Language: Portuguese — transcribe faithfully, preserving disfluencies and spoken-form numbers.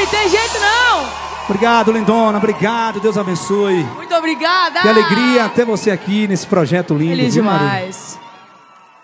aí, tem jeito não. Obrigado, lindona, obrigado, Deus abençoe. Muito obrigada. Que alegria ter você aqui nesse projeto lindo. Feliz viu, Maru? demais.